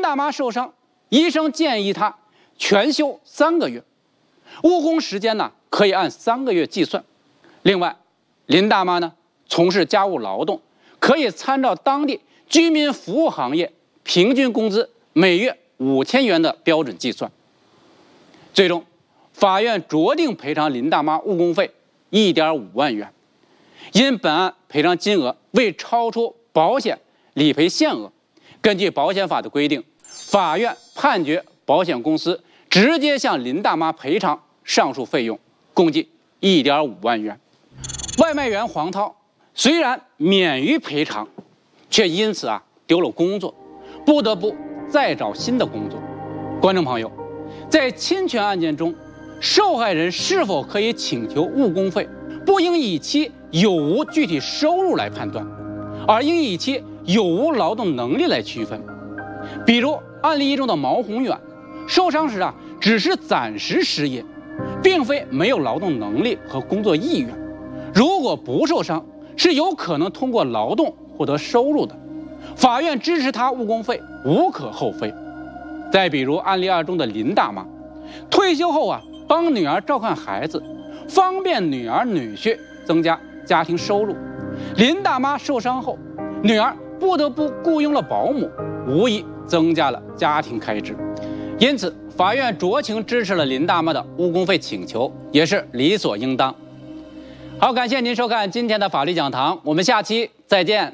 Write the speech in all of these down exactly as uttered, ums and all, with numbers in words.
大妈受伤，医生建议她全休三个月，误工时间呢可以按三个月计算。另外，林大妈呢从事家务劳动，可以参照当地居民服务行业平均工资每月五千元的标准计算。最终，法院酌定赔偿林大妈误工费一点五万元。因本案赔偿金额未超出保险理赔限额，根据保险法的规定，法院判决保险公司直接向林大妈赔偿上述费用，共计一点五万元。外卖员黄涛虽然免于赔偿，却因此啊丢了工作，不得不再找新的工作。观众朋友，在侵权案件中，受害人是否可以请求误工费，不应以其有无具体收入来判断，而应以其有无劳动能力来区分。比如案例一中的毛宏远，受伤时啊只是暂时失业，并非没有劳动能力和工作意愿。如果不受伤，是有可能通过劳动获得收入的，法院支持他误工费无可厚非。再比如案例二中的林大妈，退休后啊帮女儿照看孩子，方便女儿女婿增加家庭收入。林大妈受伤后，女儿不得不雇佣了保姆，无疑增加了家庭开支。因此，法院酌情支持了林大妈的误工费请求，也是理所应当。好，感谢您收看今天的法律讲堂，我们下期再见。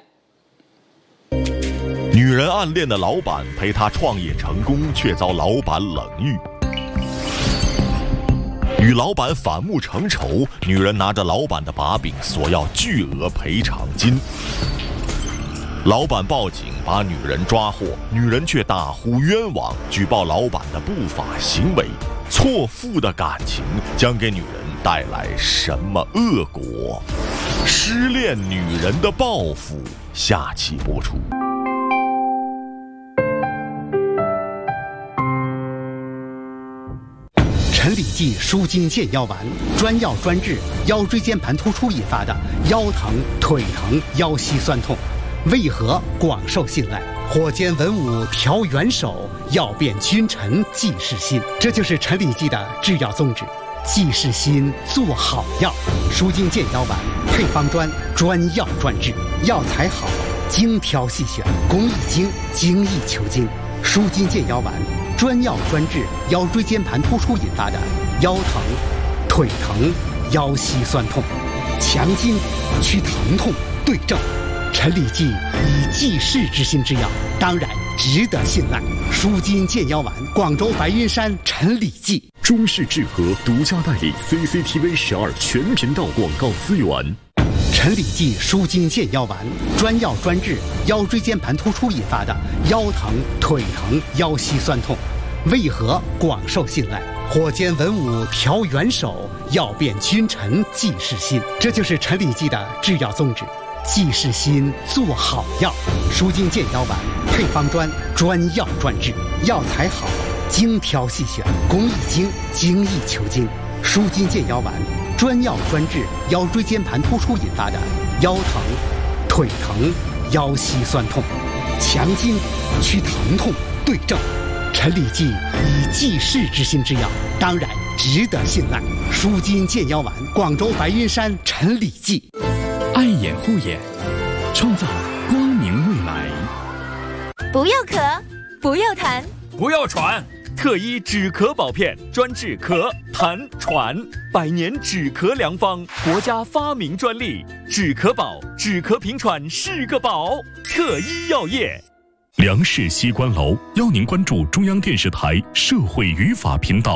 女人暗恋的老板陪她创业成功，却遭老板冷遇。与老板反目成仇，女人拿着老板的把柄索要巨额赔偿金。老板报警把女人抓获，女人却大呼冤枉，举报老板的不法行为。错付的感情将给女人带来什么恶果？失恋女人的报复，下期播出。 陈李济舒筋健腰丸，专药专治腰椎间盘突出引发的腰疼、腿疼、腰膝酸痛，为何广受信赖？火尖文武调元首，药变君臣济世心。这就是陈李济的制药宗旨，济世心，做好药。舒筋健腰丸配方专，专药专治，药材好，精挑细选，工艺精，精益求精。舒筋健腰丸专药专治腰椎间盘突出引发的腰疼、腿疼、腰膝酸痛，强筋去疼痛，对症。陈李济以济世之心之药，当然值得信赖。舒筋健腰丸，广州白云山陈李济。 中式制和独家代理 C C T V 十二全频道广告资源。 陈李济舒筋健腰丸专药专治腰椎间盘突出引发的腰疼、腿疼、腰膝酸痛，为何广受信赖？火尖文武调元首，药变君臣济世心。这就是陈李济的制药宗旨，济世心，做好药。舒筋健腰丸配方专，专药专治，药材好，精挑细选，工艺精，精益求精。舒筋健腰丸专药专治腰椎间盘突出引发的腰疼、腿疼、腰膝酸痛，强筋去疼痛，对症。陈李济以济世之心之药，当然值得信赖。舒筋健腰丸，广州白云山陈李济。 爱眼护眼，创造光明未来。 不要咳，不要痰， 不要喘。特医止咳宝片专治咳、痰、喘，百年止咳良方，国家发明专利。止咳宝，止咳平喘是个宝。特医药业。 梁氏西关楼邀您关注中央电视台社会语法频道。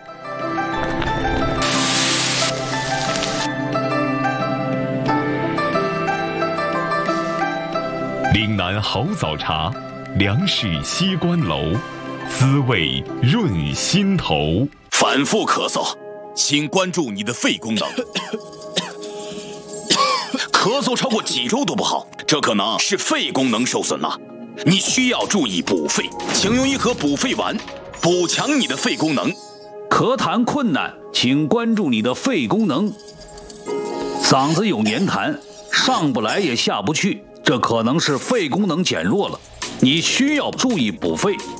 岭南好早茶，梁氏西关楼，滋味润心头。 反复咳嗽，请关注你的肺功能。咳嗽超过几周都不好，这可能是肺功能受损了。你需要注意补肺，请用一盒补肺丸，补强你的肺功能。 咳痰困难，请关注你的肺功能。嗓子有黏痰，上不来也下不去，这可能是肺功能减弱了，你需要注意补肺。